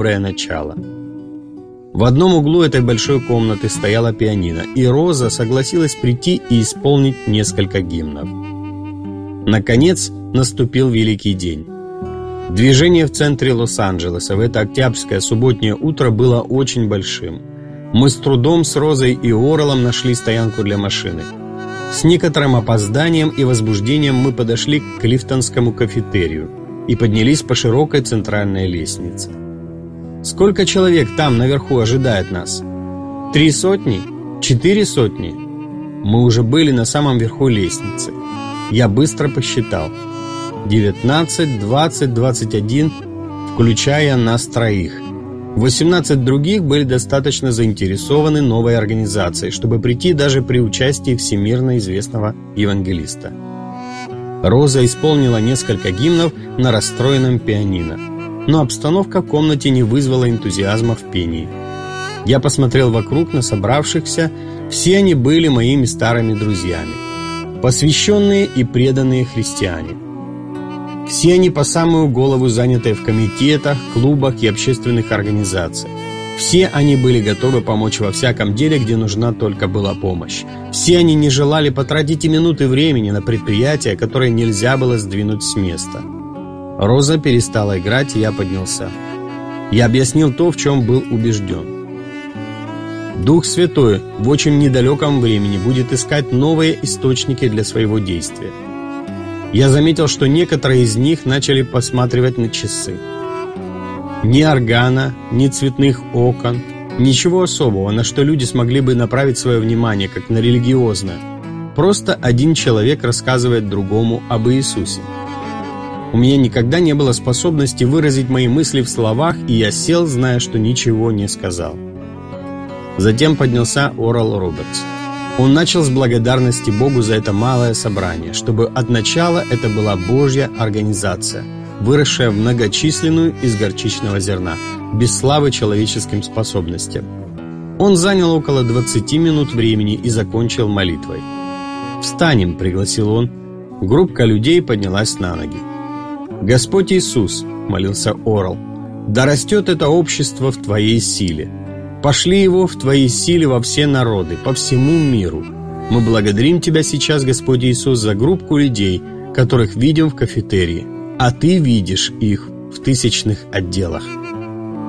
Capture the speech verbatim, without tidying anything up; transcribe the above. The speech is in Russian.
доброе начало. В одном углу этой большой комнаты стояла пианино, и Роза согласилась прийти и исполнить несколько гимнов. Наконец наступил великий день. Движение в центре Лос-Анджелеса в это октябрьское субботнее утро было очень большим. Мы с трудом с Розой и Орелом нашли стоянку для машины. С некоторым опозданием и возбуждением мы подошли к Клифтонскому кафетерию и поднялись по широкой центральной лестнице. Сколько человек там наверху ожидает нас? Три сотни? Четыре сотни? Мы уже были на самом верху лестницы. Я быстро посчитал. Девятнадцать, двадцать, двадцать один, включая нас троих. восемнадцать других были достаточно заинтересованы новой организацией, чтобы прийти даже при участии всемирно известного евангелиста. Роза исполнила несколько гимнов на расстроенном пианино, но обстановка в комнате не вызвала энтузиазма в пении. Я посмотрел вокруг на собравшихся, все они были моими старыми друзьями, посвященные и преданные христиане. Все они по самую голову занятые в комитетах, клубах и общественных организациях. Все они были готовы помочь во всяком деле, где нужна только была помощь. Все они не желали потратить и минуты времени на предприятие, которое нельзя было сдвинуть с места. Роза перестала играть, и я поднялся. Я объяснил то, в чем был убежден. Дух Святой в очень недалеком времени будет искать новые источники для своего действия. Я заметил, что некоторые из них начали посматривать на часы. Ни органа, ни цветных окон, ничего особого, на что люди смогли бы направить свое внимание, как на религиозное. Просто один человек рассказывает другому об Иисусе. У меня никогда не было способности выразить мои мысли в словах, и я сел, зная, что ничего не сказал. Затем поднялся Орел Робертс. Он начал с благодарности Богу за это малое собрание, чтобы от начала это была Божья организация, выросшая в многочисленную из горчичного зерна, без славы человеческим способностям. Он занял около двадцати минут времени и закончил молитвой. «Встанем», — пригласил он. Группка людей поднялась на ноги. «Господь Иисус», — молился Орел, — «да растет это общество в Твоей силе. Пошли его в Твоей силе во все народы, по всему миру. Мы благодарим Тебя сейчас, Господь Иисус, за группку людей, которых видим в кафетерии, а Ты видишь их в тысячных отделах».